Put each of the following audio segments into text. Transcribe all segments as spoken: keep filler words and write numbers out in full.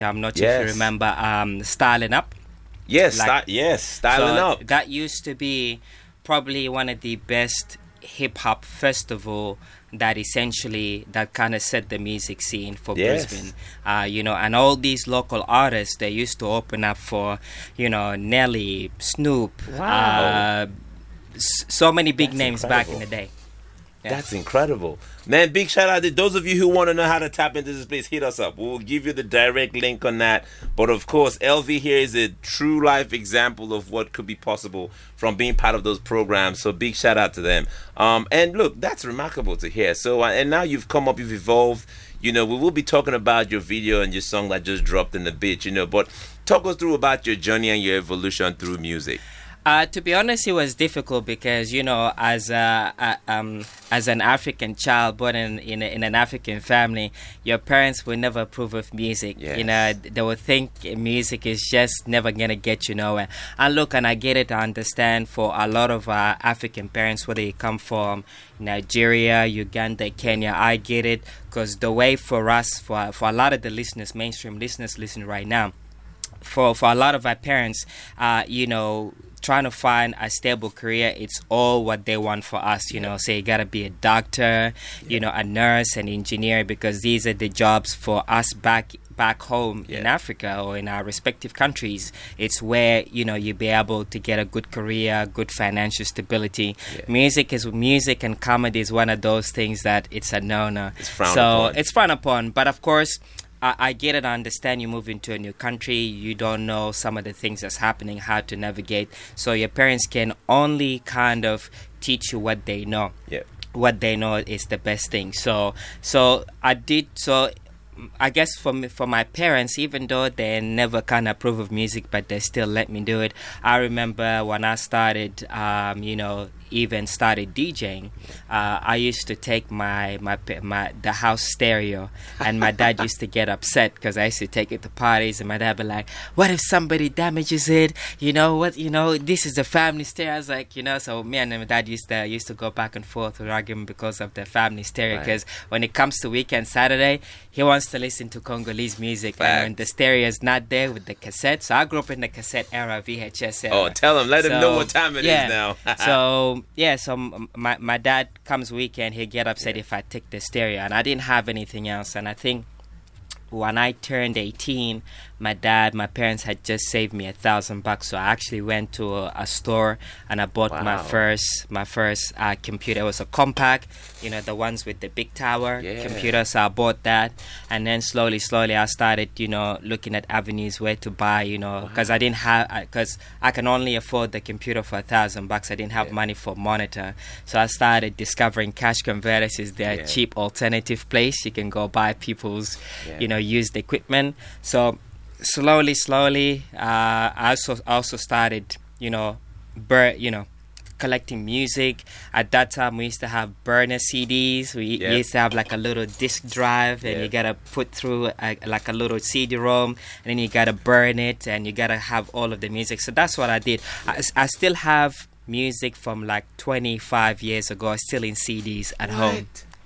I'm not sure Yes. if you remember um, Styling Up. Yes, Like- sti- yes, styling So up. That used to be probably one of the best hip hop festival that essentially that kind of set the music scene for Yes. Brisbane. Uh, you know, and all these local artists, they used to open up for, you know, Nelly, Snoop, Wow. uh, s- so many big That's names back in incredible. the day. Yeah. That's incredible. Man, big shout out to those of you who want to know how to tap into this place. Hit us up. We'll give you the direct link on that. But of course, L V here is a true life example of what could be possible from being part of those programs. So big shout out to them. Um, and look, that's remarkable to hear. So, uh, and now you've come up, you've evolved. You know, we will be talking about your video and your song that just dropped in a bit, you know. But talk us through about your journey and your evolution through music. Uh, to be honest, it was difficult because, you know, as a, a um as an African child born in in, a, in an African family, your parents will never approve of music. Yes. You know, they will think music is just never gonna get you nowhere. And look, and I get it. I understand for a lot of uh, African parents, whether you come from Nigeria, Uganda, Kenya, I get it, because the way for us, for for a lot of the listeners, mainstream listeners, listen right now. For for a lot of our parents, uh, you know, trying to find a stable career, it's all what they want for us, you know. So you gotta be a doctor, you know, a nurse, an engineer, because these are the jobs for us back back home in Yeah. Africa or in our respective countries. It's where, you know, you be able to get a good career, good financial stability. Yeah. Music is music and comedy is one of those things that it's a no-no. It's frowned so upon. it's frowned upon, but of course, I, I get it. I understand you move into a new country. You don't know some of the things that's happening, how to navigate. So your parents can only kind of teach you what they know. Yeah. What they know is the best thing. So, so I did. So, I guess for me, for my parents, even though they never kind of approve of music, but they still let me do it. I remember when I started, um, you know, even started DJing, uh, I used to take my, my my the house stereo, and my dad used to get upset because I used to take it to parties, and my dad would be like, "What if somebody damages it? You know what? You know this is a family stereo." I was like, you know, so me and my dad used to used to go back and forth with argument because of the family stereo. Right. Because when it comes to weekend Saturday, he wants to listen to Congolese music, Fact. and when the stereo is not there with the cassette. So I grew up in the cassette era, V H S era. Oh, tell them. Let them know So, what time it is yeah. now. so yeah, so m- my my dad comes weekend, he'd get upset if I take the stereo, and I didn't have anything else. And I think when I turned eighteen, my dad, my parents had just saved me a thousand bucks, so I actually went to a, a store and I bought my Wow. first my first uh, computer. It was a Compaq, you know, the ones with the big tower Yeah. computer. So I bought that, and then slowly, slowly, I started, you know, looking at avenues where to buy, you know, because I didn't have, because I can only afford the computer for a thousand bucks. I didn't have Yeah. money for monitor, so I started discovering Cash Converters is their Yeah. cheap alternative place. You can go buy people's, Yeah. you know, used equipment. So slowly, slowly, uh, I also also started, you know, bur- you know, collecting music. At that time, we used to have burner C Ds. We, Yeah. we used to have like a little disc drive, and Yeah. you gotta put through a, like a little C D-ROM, and then you gotta burn it, and you gotta have all of the music. So that's what I did. I, s- I still have music from like twenty-five years ago, still in C Ds at home.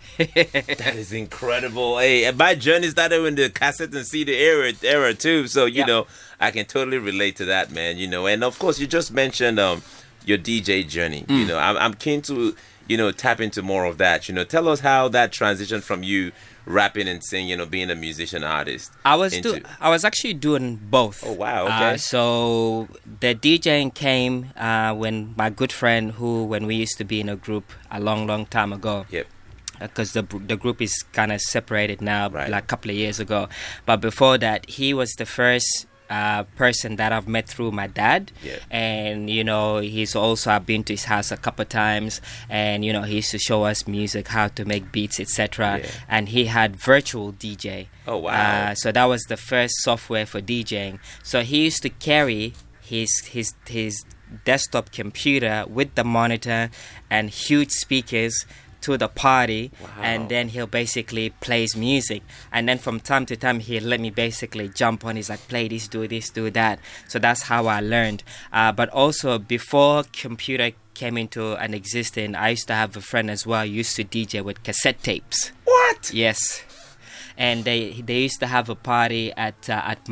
That is incredible. Hey, and my journey started in the cassette and C D era, era too. So, you Yeah. know, I can totally relate to that, man. You know, and of course, you just mentioned um your D J journey. Mm. You know, I'm, I'm keen to, you know, tap into more of that. You know, tell us how that transition from you rapping and singing, you know, being a musician artist. I was into- do- I was actually doing both. Oh, wow, okay. Uh, so the DJing came uh, when my good friend, who when we used to be in a group a long, long time ago. Yep. Because the the group is kind of separated now, Right. like a couple of years ago. But before that, he was the first uh, person that I've met through my dad. Yeah. And you know, he's also I've been to his house a couple of times, and you know, he used to show us music, how to make beats, et cetera. Yeah. And he had virtual D J. Oh, wow. Uh, so that was the first software for DJing. So he used to carry his his his desktop computer with the monitor and huge speakers to the party, Wow. and then he'll basically play his music, and then from time to time he'll let me basically jump on. He's like, play this, do this, do that. So that's how I learned. Uh, but also before computer came into an existence, I used to have a friend as well, used to D J with cassette tapes. What? Yes. And they they used to have a party at uh, at